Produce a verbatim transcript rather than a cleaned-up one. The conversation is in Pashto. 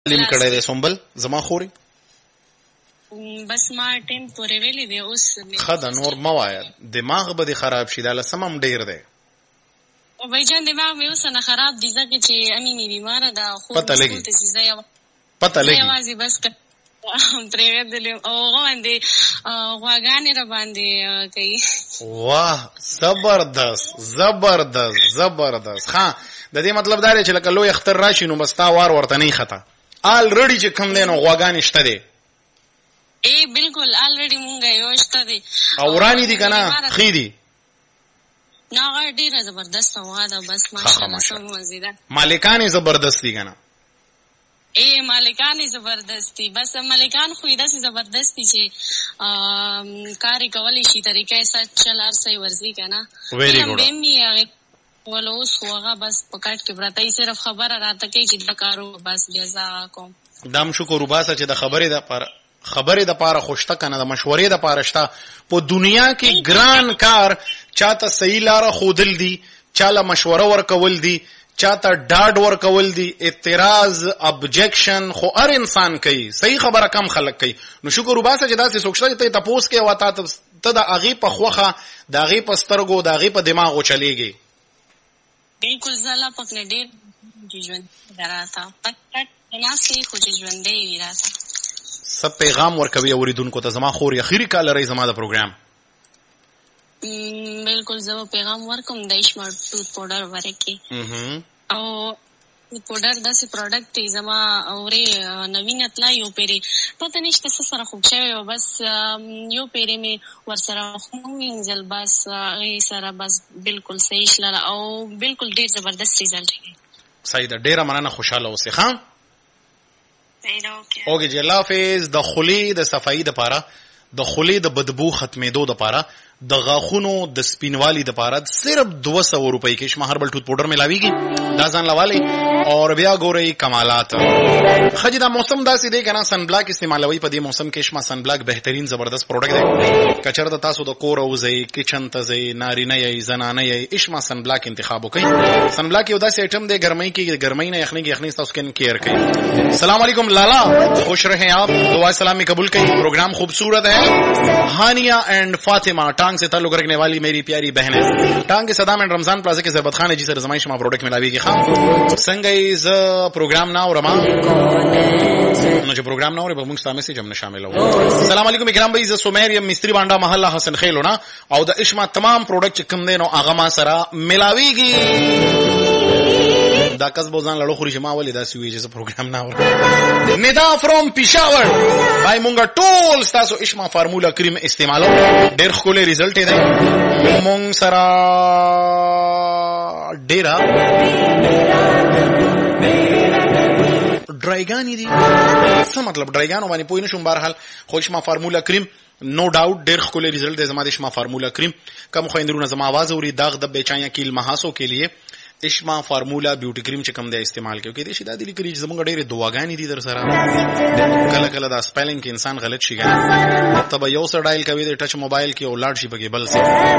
تعلیم کړی دی سنبل زما خوري بس ما ټیم پورې ویلې دی اوس ښه ده نور مه وایه دماغ به دې خراب شي دا لسم هم ډېر دی بھائی دماغ مې اوس نه خراب دي ځکه چې امینې بیماره ده خو پته لګي پته لګي یوازې بس پرېږدلې او هغه باندې غواګانې را باندې کوي واه زبردست زبردست زبردست ښه د دې مطلب دا دی چې لکه لوی اختر راشي نو بس تا وار ورته نه ښته آلریډي چې کوم دی نو غواګانې شته دی ای بالکل آلریډي مونږ یو شته دی او ورانې دي که نه ښې دي نه هغه ډېره زبردسته غوا ده بس ماشاءالله سم مزیدار مالکان یې زبردست دي که نه ای مالکان یې زبردست دي بس مالکان خو یې داسې زبردست دي چې کار یې کولی شي طریقه یې سات چل هر څه یې ورځي که نه بیم یې هغې ولو اوس خو هغه بس په کټ کې پرته یې صرف خبره راته کوي چې دا کار بس بیا زه هغه کوم دا هم شکر وباسه چې د خبرې دپاره خبرې دپاره خو شته که نه د مشورې دپاره شته په دنیا کې ګران کار چاته صحیح لاره ښودل دي چاله مشوره ورکول دي چاته ډاډ ورکول دي اعتراض ابجیکشن خو هر انسان کوي صحیح خبره کم خلک کوي نو شکر وباسه چې داسې څوک شته چې ته یې تپوس کوې او تا ته د هغې په خوښه د هغې په سترګو د هغې په دماغ وچلېږي بالکل زه الله پاک نه ډېر چې ژوند راته ناستې خو چې ژوندی وي راته څه پیغام ورکوي اورېدونکو ته زما خور اخري کال لرئ زما د پروګرام بالکل زه به پیغام ورکوم د اشما ټوت پاوډر باره کې او ټوت پاوډر داسې پروډکټ دی زما اورې نوینه تلا یو پیرې پته نشته څه سره خوب شوی و بس یو پیرې مې ورسره ومینځل بس هغې سره بس بالکل صحیح شلله او بالکل ډېر زبردست ریزلټ دی صحیح ده ډېره مننه خوشحاله اوسې ښه اوکې جی الله حافظ د خولې د صفایي دپاره د خولې د بدبو ختمېدو دپاره د غاښونو د سپینوالي دپاره صرف دوه سوه روپۍ کې شما هربل ټوت پاوډر ملاویږي دا ځان لوالئ اور بیا ګورئ کمالات ښه جي دا موسم داسې دی که نه سن بلاک استعمالوئ په دې موسم کې شما سن بلاک بهترین زبردست پروډکټ دی که چېرته تاسو د کوره وځئ کچن ته ځئ نارینه یئ زنانه یئ اشما سن بلاک انتخاب وکئ سن بلاک یو داسې آیټم دی ګرمۍ کې ګرمۍ نه یخنۍ کې یخنۍ ستاسو سکن کیئر کوي السلام علیکم لالا خوش رہیں آپ دعا سلامی قبول کئی پروگرام خوبصورت ہے ہانیہ اینڈ فاطمہ ٹانگ سے تعلق رکھنے والی میری پیاری بہن ہے ٹانگ کے صدام اینڈ رمضان پلازا کے ضربت خان جی سر زمائش ما پروڈکٹ ملاوی کی خام سنگئی ز پروگرام نا اور ما نو جو پروگرام نا اور بمونږ ستا میسج هم نه شامل و السلام علیکم اکرام بھائی ز سمیر یم مستری بانډا محله حسن خیلو نا او د اشما تمام پروڈکٹ کم دینو هغه ما سره ملاویږي دا کس بوزان لړو خوري چې ما ولې داسې وي چې پروګرام نه اورم ندا فرام پېښور بای مونږ ټول ستاسو اشما فارمولا کریم استعمالو ډېر ښکلی ریزلټ یې دی مونږ سره ډېره ډرایګانې دي څه مطلب ډرایګانو باندې پوه نه شوم بهرحال خو اشما فارمولا کریم نو ډاؤٹ ډېر ښکلی ریزلټ دی زما د اشما فارمولا کریم کم خویندرونه زما آواز اوري داغ دبې چایاں کیل محاسو کے لیے اشما فارمولا بیوټي کریم چې کوم دی استعمال کوي کې دې شي دا د لیکلي چې زمونږ ډېرې دواګانې دي در سره کله کله دا سپیلنګ کې انسان غلط شي ته به یو څه ډایل کوي د ټچ موبایل کې او لاړ شي پکې بل څه